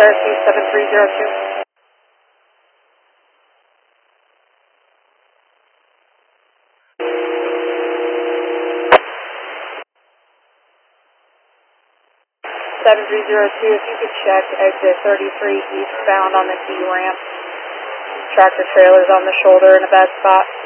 SRC 7302. If you could check exit 33 eastbound on the D ramp. Tractor trailer's on the shoulder in a bad spot.